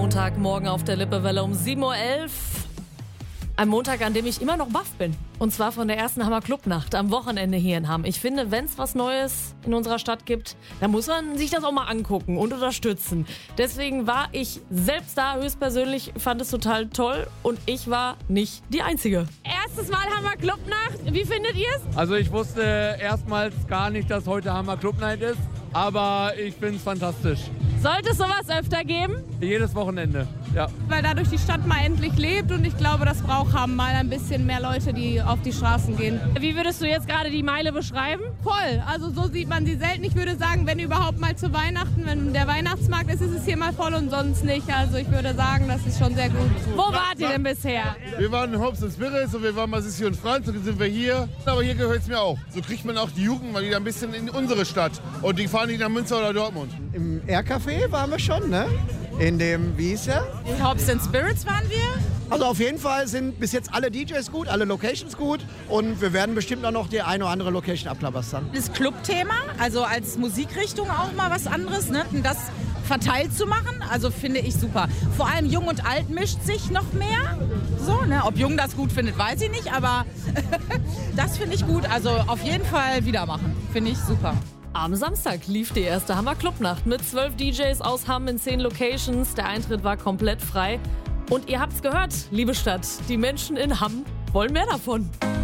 Montagmorgen auf der Lippewelle um 7.11 Uhr. Ein Montag, an dem ich immer noch baff bin. Und zwar von der ersten Hammer Clubnacht am Wochenende hier in Hamm. Ich finde, wenn es was Neues in unserer Stadt gibt, dann muss man sich das auch mal angucken und unterstützen. Deswegen war ich selbst da, höchstpersönlich fand es total toll und ich war nicht die Einzige. Erstes Mal Hammer Clubnacht. Wie findet ihr es? Also ich wusste erstmals gar nicht, dass heute Hammer Clubnight ist, aber ich finde es fantastisch. Sollte es sowas öfter geben? Jedes Wochenende, ja. Weil dadurch die Stadt mal endlich lebt und ich glaube, das braucht Hamm mal ein bisschen mehr Leute, die auf die Straßen gehen. Wie würdest du jetzt gerade die Meile beschreiben? Voll, also so sieht man sie selten. Ich würde sagen, wenn überhaupt mal zu Weihnachten, wenn der Weihnachtsmarkt ist, ist es hier mal voll und sonst nicht. Also ich würde sagen, das ist schon sehr gut. Wo wart ihr denn bisher? Wir waren in Hobbs & Spirits und wir waren mal Sissi und Franz und jetzt sind wir hier. Aber hier gehört es mir auch. So kriegt man auch die Jugend mal wieder ein bisschen in unsere Stadt. Und die fahren nicht nach Münster oder Dortmund. Im R-Café waren wir schon, ne? In dem, wie hieß der? In Hobbs & Spirits waren wir. Also auf jeden Fall sind bis jetzt alle DJs gut, alle Locations gut und wir werden bestimmt auch noch die eine oder andere Location abklabastern. Das Clubthema, also als Musikrichtung auch mal was anderes, ne? Das verteilt zu machen, also finde ich super. Vor allem Jung und Alt mischt sich noch mehr. So, ne? Ob Jung das gut findet, weiß ich nicht, aber das finde ich gut. Also auf jeden Fall wieder machen, finde ich super. Am Samstag lief die erste Hammer Clubnacht mit 12 DJs aus Hamm in 10 Locations. Der Eintritt war komplett frei. Und ihr habt's gehört, liebe Stadt, die Menschen in Hamm wollen mehr davon.